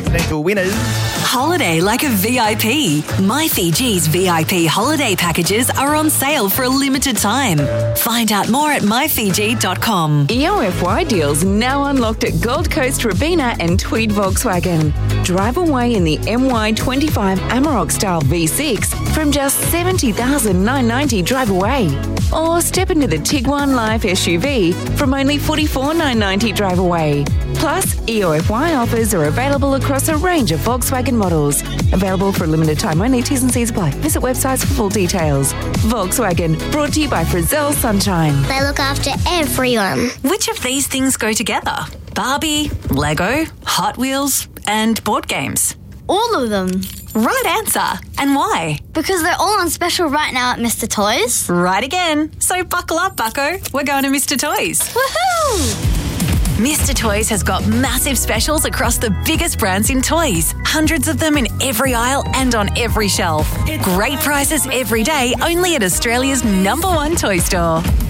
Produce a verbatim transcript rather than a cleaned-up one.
potential winners. Holiday like a V I P. My Fiji's V I P holiday packages are on sale for a limited time. Find out more at my fiji dot com. E O F Y deals now unlocked at Gold Coast Rabina and Tweed Volkswagen. Drive away in the M Y twenty-five Amarok style V six from just seventy thousand nine hundred ninety dollars drive away. Or step into the Tiguan Life S U V from only forty-four thousand nine hundred ninety dollars drive away. Plus, E O F Y offers are available across a range of Volkswagen models. Available for a limited time only. T's and C's apply. Visit websites for full details. Volkswagen, brought to you by Frizzell Sunshine. They look after everyone. Which of these things go together? Barbie, Lego, Hot Wheels, and board games? All of them. Right answer. And why? Because they're all on special right now at Mister Toys. Right again. So buckle up, bucko. We're going to Mister Toys. Woohoo! Mister Toys has got massive specials across the biggest brands in toys. Hundreds of them in every aisle and on every shelf. Great prices every day, only at Australia's number one toy store.